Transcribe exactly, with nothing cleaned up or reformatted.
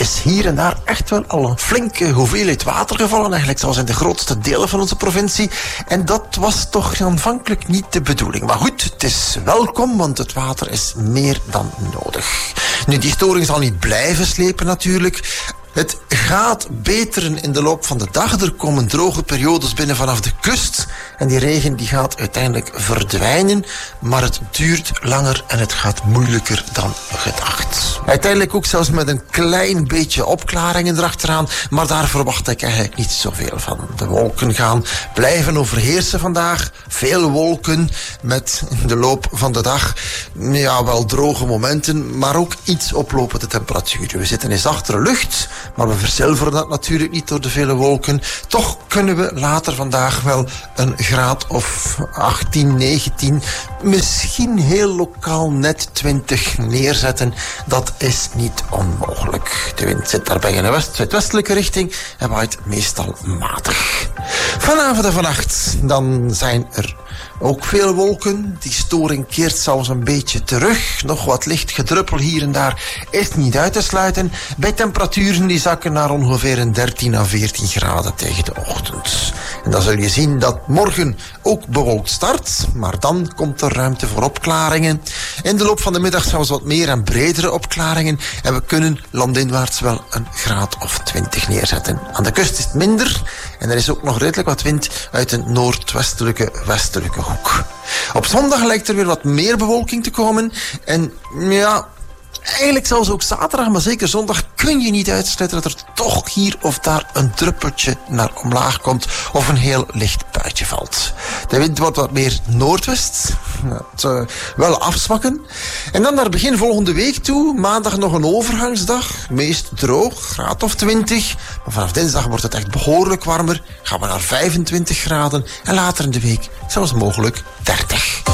is hier en daar echt wel al een flinke hoeveelheid water gevallen, eigenlijk zelfs in de grootste delen van onze provincie. En dat was toch aanvankelijk niet de bedoeling. Maar goed, het is welkom, want het water is meer dan nodig. Nu, die storing zal niet blijven slepen natuurlijk. Het gaat beteren in de loop van de dag. Er komen droge periodes binnen vanaf de kust. En die regen die gaat uiteindelijk verdwijnen. Maar het duurt langer en het gaat moeilijker dan gedacht. Uiteindelijk ook zelfs met een klein beetje opklaringen erachteraan. Maar daar verwacht ik eigenlijk niet zoveel van. De wolken gaan blijven overheersen vandaag. Veel wolken met in de loop van de dag ja, wel droge momenten. Maar ook iets oplopende temperaturen. We zitten in zachtere lucht. Maar we verzilveren dat natuurlijk niet door de vele wolken. Toch kunnen we later vandaag wel een graad of achttien, negentien, misschien heel lokaal net twintig neerzetten. Dat is niet onmogelijk. De wind zit daarbij in de west-zuidwestelijke richting en waait meestal matig. Vanavond en vannacht dan zijn er ook veel wolken. Die storing keert zelfs een beetje terug. Nog wat licht gedruppel hier en daar is niet uit te sluiten. Bij temperaturen die zakken naar ongeveer een dertien à veertien graden tegen de ochtend. En dan zul je zien dat morgen ook bewolkt start. Maar dan komt er ruimte voor opklaringen. In de loop van de middag zelfs wat meer en bredere opklaringen. En we kunnen landinwaarts wel een graad of twintig neerzetten. Aan de kust is het minder. En er is ook nog redelijk wat wind uit een noordwestelijke, westelijke hoek. Op zondag lijkt er weer wat meer bewolking te komen. En ja, eigenlijk zelfs ook zaterdag, maar zeker zondag kun je niet uitsluiten dat er toch hier of daar een druppeltje naar omlaag komt of een heel licht buitje valt. De wind wordt wat meer noordwest. Het uh, wel afzwakken. En dan naar begin volgende week toe, maandag nog een overgangsdag. Meest droog, graad of twintig. Maar vanaf dinsdag wordt het echt behoorlijk warmer. Gaan we naar vijfentwintig graden en later in de week zelfs mogelijk dertig.